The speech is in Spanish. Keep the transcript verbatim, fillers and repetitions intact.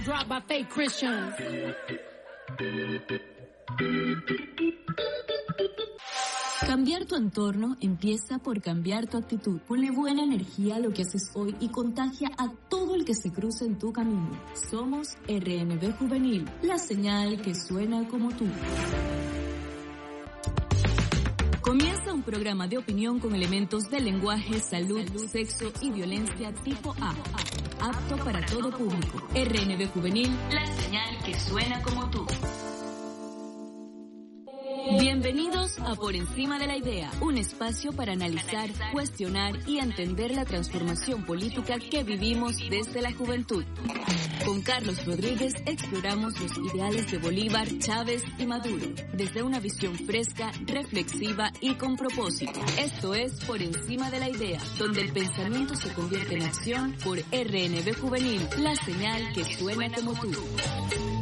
Dropped by fake Christians. Cambiar tu entorno empieza por cambiar tu actitud. Ponle buena energía a lo que haces hoy y contagia a todo el que se cruce en tu camino. Somos R N B Juvenil, la señal que suena como tú. Comienza un programa de opinión con elementos de lenguaje, salud, sexo y violencia tipo A. Apto para todo público. R N B Juvenil, la señal que suena como tú. Bienvenidos a Por Encima de la Idea, un espacio para analizar, cuestionar y entender la transformación política que vivimos desde la juventud. Con Carlos Rodríguez exploramos los ideales de Bolívar, Chávez y Maduro, desde una visión fresca, reflexiva y con propósito. Esto es Por Encima de la Idea, donde el pensamiento se convierte en acción por R N B Juvenil, la señal que suena como tú.